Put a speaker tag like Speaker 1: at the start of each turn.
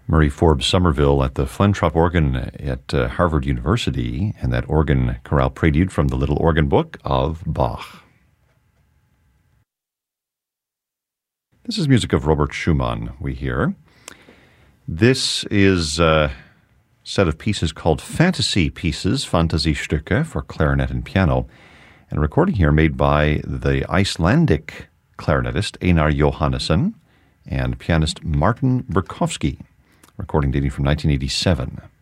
Speaker 1: Murray Forbes Somerville at the Flentrop organ at Harvard University, and that organ chorale prelude from the Little Organ Book of Bach. This is music of Robert Schumann, we hear. This is a set of pieces called Fantasy Pieces, Fantasiestücke, for clarinet and piano, and a recording here made by the Icelandic clarinetist Einar Jóhannesson and pianist Martin Berkowski. Recording dating from 1987.